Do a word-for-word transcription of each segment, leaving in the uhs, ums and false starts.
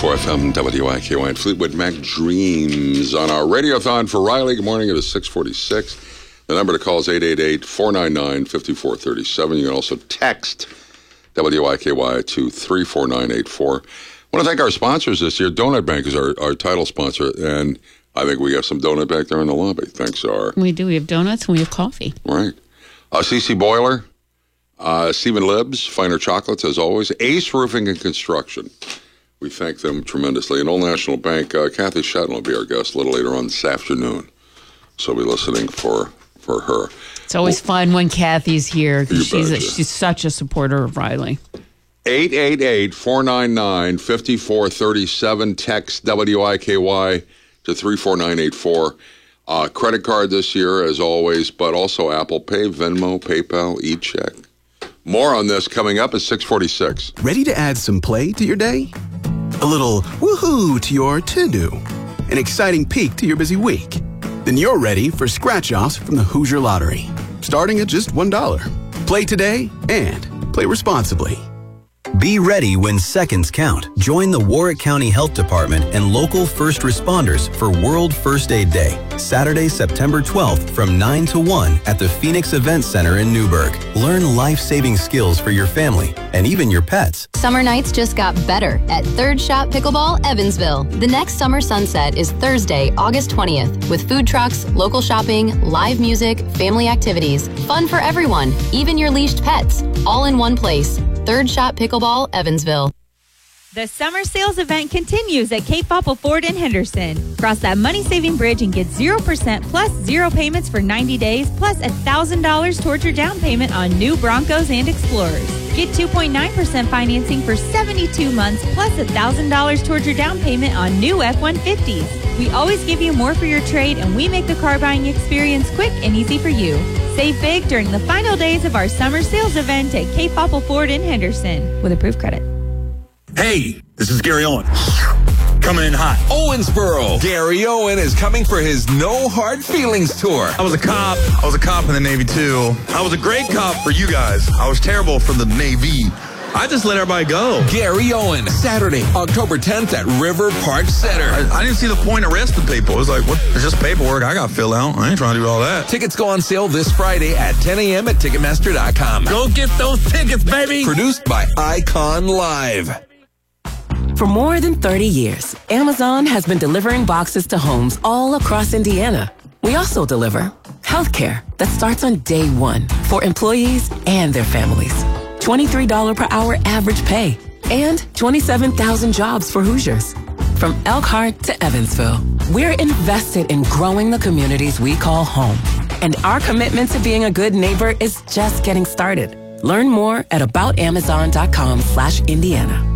four F M, W I K Y, and Fleetwood Mac Dreams on our Radiothon for Riley. Good morning. It is six forty-six. The number to call is eight eight eight, four nine nine, five four three seven. You can also text W I K Y to three four nine eight four. I want to thank our sponsors this year. Donut Bank is our, our title sponsor, and I think we got some donut back there in the lobby. Thanks, our... We do. We have donuts and we have coffee. Right. Uh, C C Boiler, uh, Stephen Libbs, Finer Chocolates, as always. Ace Roofing and Construction. We thank them tremendously. And Old National Bank, uh, Kathy Shetton will be our guest a little later on this afternoon. So we'll be listening for, for her. It's always well, fun when Kathy's here because she's, betcha. she's such a supporter of Riley. eight eight eight, four nine nine, five four three seven. Text W I K Y to three four nine eight four. Uh, credit card this year, as always, but also Apple Pay, Venmo, PayPal, e-check. More on this coming up at six forty-six. Ready to add some play to your day? A little woohoo to your to-do? An exciting peek to your busy week? Then you're ready for scratch-offs from the Hoosier Lottery, starting at just one dollar. Play today and play responsibly. Be ready when seconds count. Join the Warwick County Health Department and local first responders for World First Aid Day, Saturday, September twelfth from nine to one at the Phoenix Event Center in Newburgh. Learn life-saving skills for your family and even your pets. Summer nights just got better at Third Shot Pickleball, Evansville. The next summer sunset is Thursday, August twentieth, with food trucks, local shopping, live music, family activities, fun for everyone, even your leashed pets, all in one place. Third Shot Pickleball, Evansville. The summer sales event continues at Cape Popple Ford in Henderson. Cross that money-saving bridge and get zero percent plus zero payments for ninety days, plus one thousand dollars towards your down payment on new Broncos and Explorers. Get two point nine percent financing for seventy-two months, plus one thousand dollars towards your down payment on new F one fifties. We always give you more for your trade, and we make the car buying experience quick and easy for you. Save big during the final days of our summer sales event at Cape Popple Ford in Henderson with approved credit. Hey, this is Gary Owen. Coming in hot. Owensboro. Gary Owen is coming for his No Hard Feelings tour. I was a cop. I was a cop in the Navy, too. I was a great cop for you guys. I was terrible for the Navy. I just let everybody go. Gary Owen, Saturday, October tenth at River Park Center. I, I didn't see the point of arresting people. It was like, what? It's just paperwork I got to fill out. I ain't trying to do all that. Tickets go on sale this Friday at ten a.m. at Ticketmaster dot com. Go get those tickets, baby. Produced by Icon Live. For more than thirty years, Amazon has been delivering boxes to homes all across Indiana. We also deliver healthcare that starts on day one for employees and their families. twenty-three dollars per hour average pay, and twenty-seven thousand jobs for Hoosiers. From Elkhart to Evansville, we're invested in growing the communities we call home. And our commitment to being a good neighbor is just getting started. Learn more at about amazon dot com slash Indiana.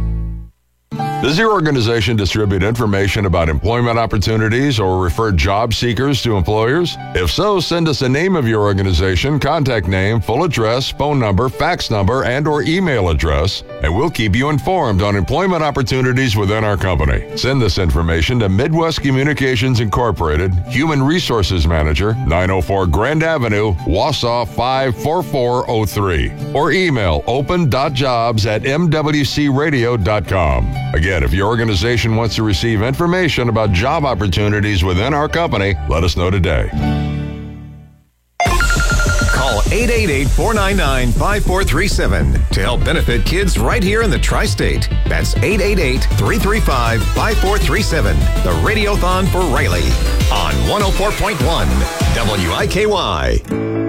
Does your organization distribute information about employment opportunities or refer job seekers to employers? If so, send us a name of your organization, contact name, full address, phone number, fax number, and or email address, and we'll keep you informed on employment opportunities within our company. Send this information to Midwest Communications Incorporated, Human Resources Manager, nine oh four Grand Avenue, Wausau five four four oh three, or email open dot jobs at m w c radio dot com. Again, if your organization wants to receive information about job opportunities within our company, let us know today. Call eight eight eight, four nine nine, five four three seven to help benefit kids right here in the Tri-State. That's eight eight eight, three three five, five four three seven. The Radiothon for Riley on one oh four point one W I K Y.